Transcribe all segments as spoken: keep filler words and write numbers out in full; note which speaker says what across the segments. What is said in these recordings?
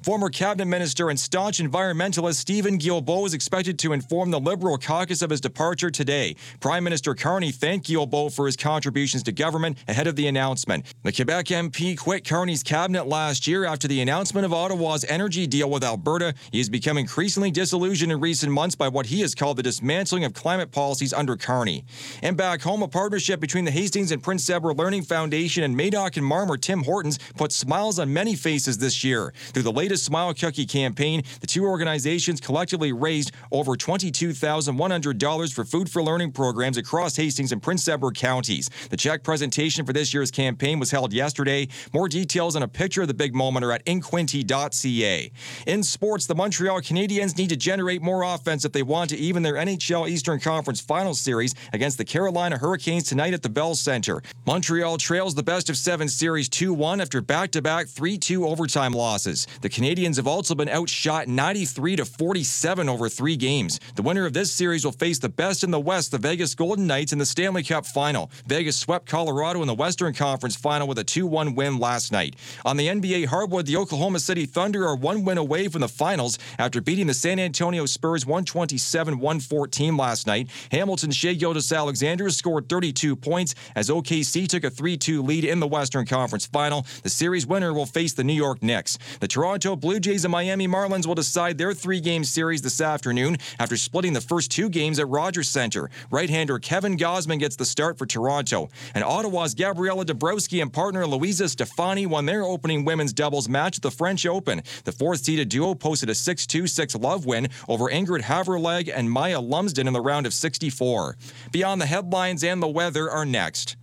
Speaker 1: Former cabinet minister and staunch environmentalist Stephen Guilbeault is expected to inform the Liberal caucus of his departure today. Prime Minister Carney thanked Guilbeault for his contributions to government ahead of the announcement. The Quebec M P quit Carney's cabinet last year after the announcement of Ottawa's energy deal with Alberta. He has become increasingly disillusioned in recent months by what he has called the dismantling of climate policies under Carney. And back home, a partnership between the Hastings and Prince Edward Learning Foundation and Madoc and Marmor Tim Hortons put smiles on many faces this year. Through the latest Smile Cookie campaign, the two organizations collectively raised over twenty-two thousand one hundred dollars for Food for Learning programs across Hastings and Prince Edward counties. The check presentation for this year's campaign was held yesterday. More details and a picture of the big moment are at in quinte dot c a. In sports, the Montreal Canadiens need to generate more offense if they want to even their N H L Eastern Conference Finals series against the Carolina Hurricanes tonight at the Bell Centre. Montreal trails the best of seven series two one after back-to-back three two overtime losses. The Canadiens have also been outshot ninety-three to forty-seven over three games. The winner of this series will face the best in the West, the Vegas Golden Knights, in the Stanley Cup Final. Vegas swept Colorado in the Western Conference Final with a two one win last night. On the N B A hardwood, the Oklahoma City Thunder are one win away from the finals after beating the San Antonio Spurs one twenty-seven to one fourteen last night. Hamilton's Shai Gilgeous-Alexander scored thirty-two points as O K C took a three two lead in the Western Conference Final. The series winner will face the New York Knicks. The Toronto Blue Jays and Miami Marlins will decide their three-game series this afternoon after splitting the first two games at Rogers Centre. Right-hander Kevin Gausman gets the start for Toronto. And Ottawa's Gabriela Dabrowski and partner Louisa Stefani won their opening women's doubles match at the French Open. The fourth-seeded duo posted a six two six love win over Ingrid Haverlag and Maya Lumsden in the round of sixty-four. Beyond the headlines and the weather are next.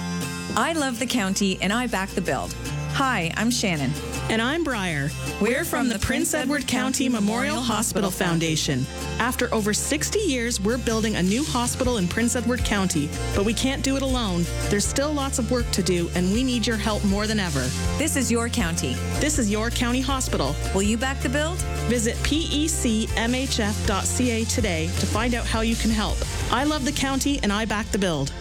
Speaker 2: I love the county and I back the build. Hi, I'm Shannon.
Speaker 3: And I'm Briar. We're from the Prince Edward County Memorial Hospital Foundation. After over sixty years, we're building a new hospital in Prince Edward County, but we can't do it alone. There's still lots of work to do, and we need your help more than ever.
Speaker 2: This is your county.
Speaker 3: This is your county hospital.
Speaker 2: Will you back the build?
Speaker 3: Visit P E C M H F dot C A today to find out how you can help. I love the county, and I back the build.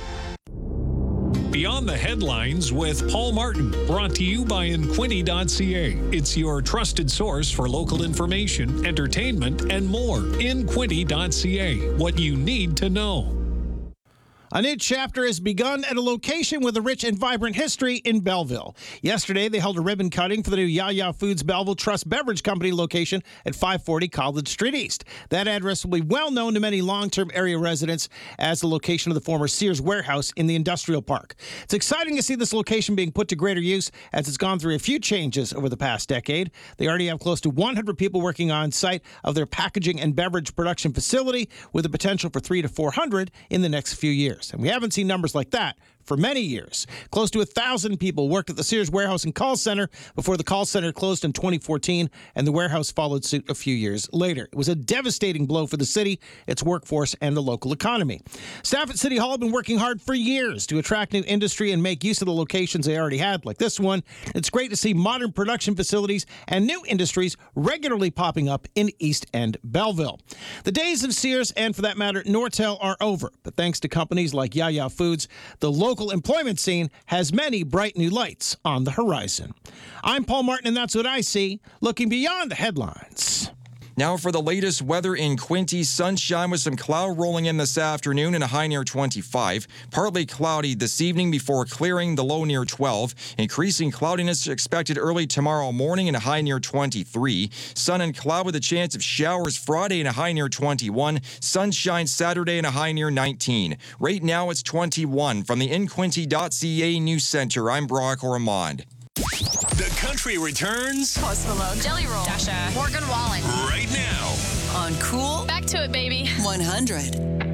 Speaker 4: Beyond the Headlines with Paul Martin, brought to you by in quinte dot c a. It's your trusted source for local information, entertainment, and more. in quinte dot c a. What you need to know.
Speaker 5: A new chapter has begun at a location with a rich and vibrant history in Belleville. Yesterday, they held a ribbon cutting for the new Ya-Ya Foods Belleville Trust Beverage Company location at five forty College Street East. That address will be well known to many long-term area residents as the location of the former Sears warehouse in the industrial park. It's exciting to see this location being put to greater use as it's gone through a few changes over the past decade. They already have close to one hundred people working on site of their packaging and beverage production facility with the potential for three to four hundred in the next few years. And we haven't seen numbers like that for many years. Close to one thousand people worked at the Sears warehouse and call center before the call center closed in twenty fourteen, and the warehouse followed suit a few years later. It was a devastating blow for the city, its workforce, and the local economy. Staff at City Hall have been working hard for years to attract new industry and make use of the locations they already had, like this one. It's great to see modern production facilities and new industries regularly popping up in East End Belleville. The days of Sears, and for that matter, Nortel, are over, but thanks to companies like Ya-Ya Foods, the local employment scene has many bright new lights on the horizon. I'm Paul Martin, and that's what I see, looking beyond the headlines.
Speaker 1: Now for the latest weather in Quinte. Sunshine with some cloud rolling in this afternoon and a high near twenty-five. Partly cloudy this evening before clearing, the low near twelve. Increasing cloudiness expected early tomorrow morning and a high near twenty-three. Sun and cloud with a chance of showers Friday and a high near twenty-one. Sunshine Saturday and a high near nineteen. Right now it's twenty-one. From the in quinte dot c a News Center, I'm Brock Ormond.
Speaker 6: The country returns.
Speaker 7: Post Malone, Jelly Roll, Dasha, Morgan Wallen.
Speaker 6: Right now.
Speaker 7: On Cool. Back to it, baby.
Speaker 8: one hundred.